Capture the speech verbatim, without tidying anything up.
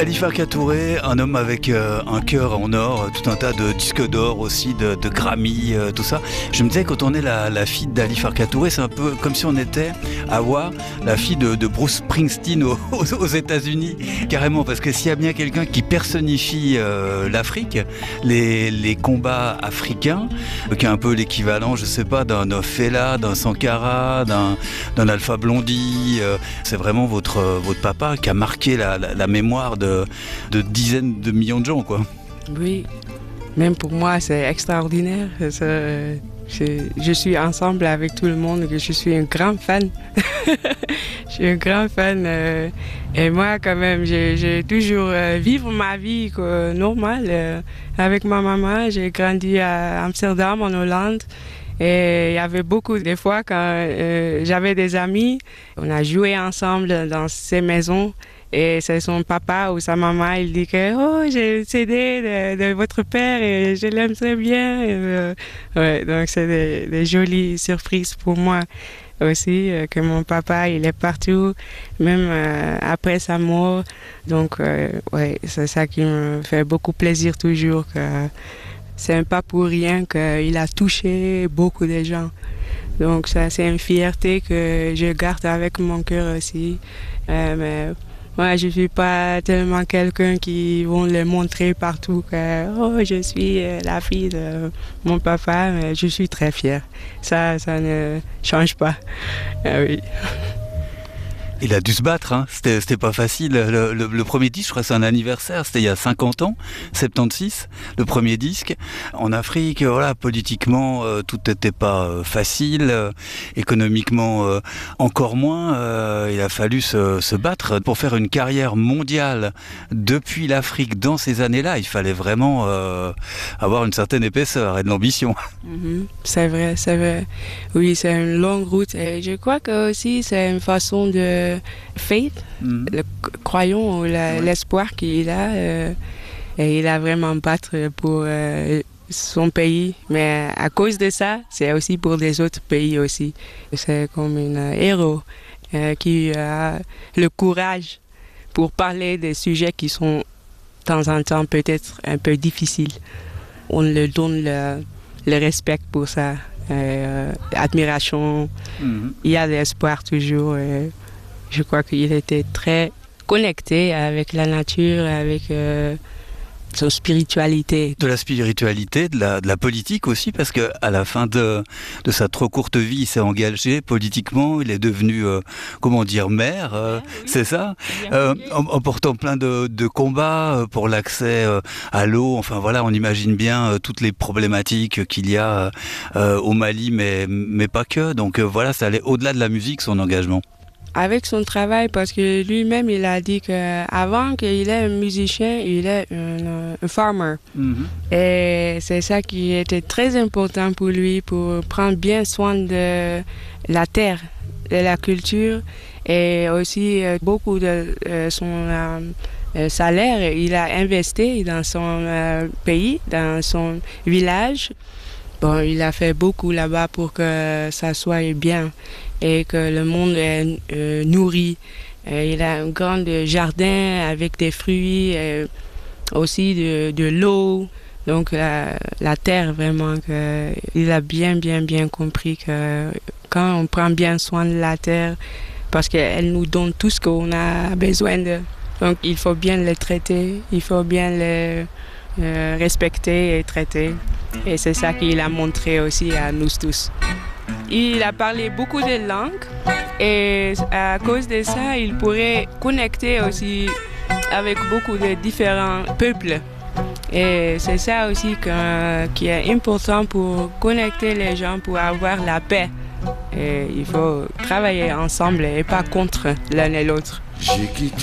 Ali Farka Touré, un homme avec euh, un cœur en or, tout un tas de disques d'or aussi, de, de Grammy, euh, tout ça. Je me disais, quand on est la, la fille d'Ali Farka Touré, c'est un peu comme si on était Hawa, la fille de, de Bruce Springsteen aux, aux, aux États-Unis, carrément. Parce que s'il y a bien quelqu'un qui personnifie euh, l'Afrique, les, les combats africains, euh, qui est un peu l'équivalent, je sais pas, d'un Fela, d'un Sankara, d'un, d'un Alpha Blondy, euh, c'est vraiment votre, votre papa qui a marqué la, la, la mémoire de De, de dizaines de millions de gens, quoi. Oui, même pour moi, c'est extraordinaire. C'est, je, je suis ensemble avec tout le monde, je suis un grand fan. Je suis un grand fan. Euh, et moi, quand même, j'ai, j'ai toujours euh, vivre ma vie quoi, normale. Euh, avec ma maman, j'ai grandi à Amsterdam, en Hollande. Et il y avait beaucoup de fois quand euh, j'avais des amis, on a joué ensemble dans ces maisons. Et c'est son papa ou sa maman, il dit que oh, j'ai le C D de, de votre père et je l'aime très bien. Et, euh, ouais, donc c'est des, des jolies surprises pour moi aussi, euh, que mon papa, il est partout, même euh, après sa mort. Donc, euh, ouais, c'est ça qui me fait beaucoup plaisir toujours. Que c'est pas pour rien qu'il a touché beaucoup de gens. Donc, ça, c'est une fierté que je garde avec mon cœur aussi. Euh, mais, moi, je ne suis pas tellement quelqu'un qui vont le montrer partout que oh, je suis la fille de mon papa, mais je suis très fière. Ça, ça ne change pas. Ah oui. Il a dû se battre, hein. c'était, c'était pas facile. Le, le, le premier disque, je crois que c'est un anniversaire, c'était il y a cinquante ans, soixante-seize, le premier disque. En Afrique, voilà, politiquement, euh, tout n'était pas euh, facile, euh, économiquement euh, encore moins. Euh, il a fallu se, se battre pour faire une carrière mondiale depuis l'Afrique dans ces années-là. Il fallait vraiment euh, avoir une certaine épaisseur et de l'ambition. Mm-hmm. C'est vrai, c'est vrai. Oui, c'est une longue route. Et je crois que aussi c'est une façon de faith, mm-hmm. le croyant ou la, ouais. l'espoir qu'il a. Euh, et il a vraiment battu pour euh, son pays. Mais à cause de ça, c'est aussi pour les autres pays aussi. C'est comme un héros euh, qui a le courage pour parler des sujets qui sont de temps en temps peut-être un peu difficiles. On le donne le, le respect pour ça. Euh, admiration. Mm-hmm. Il y a l'espoir toujours. Euh, Je crois qu'il était très connecté avec la nature, avec euh, son spiritualité. De la spiritualité, de la, de la politique aussi, parce qu'à la fin de, de sa trop courte vie, il s'est engagé politiquement, il est devenu, euh, comment dire, maire, euh, ah, oui. C'est ça, euh, en, en portant plein de, de combats pour l'accès euh, à l'eau. Enfin voilà, on imagine bien euh, toutes les problématiques qu'il y a euh, au Mali, mais, mais pas que. Donc euh, voilà, ça allait au-delà de la musique, son engagement. Avec son travail, parce que lui-même, il a dit qu'avant qu'il est un musicien, il est un, un farmer. Mm-hmm. Et c'est ça qui était très important pour lui, pour prendre bien soin de la terre, de la culture, et aussi beaucoup de euh, son euh, salaire, il a investi dans son euh, pays, dans son village. Bon, il a fait beaucoup là-bas pour que ça soit bien et que le monde est euh, nourri. Et il a un grand jardin avec des fruits, et aussi de, de l'eau. Donc la, la terre, vraiment, que, il a bien, bien, bien compris que quand on prend bien soin de la terre, parce qu'elle nous donne tout ce qu'on a besoin de. Donc il faut bien le traiter, il faut bien le euh, respecter et traiter. Et c'est ça qu'il a montré aussi à nous tous. Il a parlé beaucoup de langues et à cause de ça, il pourrait connecter aussi avec beaucoup de différents peuples. Et c'est ça aussi que, qui est important pour connecter les gens, pour avoir la paix. Et il faut travailler ensemble et pas contre l'un et l'autre. J'ai quitté